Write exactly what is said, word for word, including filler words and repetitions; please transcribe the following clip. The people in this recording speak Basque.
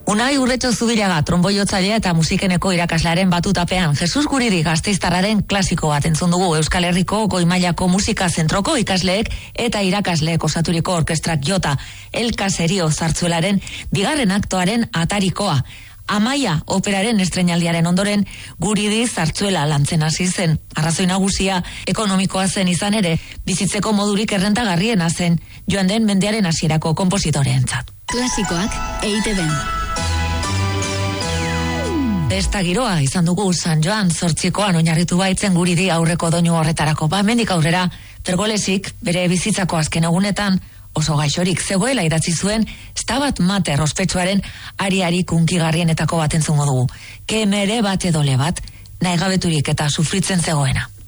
Unai Urretxo Zubillaga, tromboiotzailea eta musikeneko irakaslaren batutapean, Jesus Guridi Gasteiztarraren klasiko bat entzun dugu. Euskal Herriko goi mailako musika zentroko ikasleek eta irakasleek osaturiko orkestrak jota. El Caserio zartzuelaren bigarren aktoaren atarikoa. Amaia operaren estreinaldiaren ondoren Guridi zartzuela lantzen hasi zen. Arrazoi nagusia ekonomikoa zen izan ere, bizitzeko modurik errentagarriena zen, joan den mendearen hasierako konpositoreentzat. Klasikoak E I Te Ben. Besta giroa izan dugu San Joan zortzikoan oinarritu baitzen Guridi aurreko doinu horretarako. Ba, mendik aurrera, Pergolesik bere bizitzako azken egunetan oso gaixorik zegoela idatzi zuen Stabat Mater ospetsuaren ari-ari kunkigarrienetako bat entzungo dugu. Kemere bat edo le bat, nahigabeturik eta sufritzen zegoena.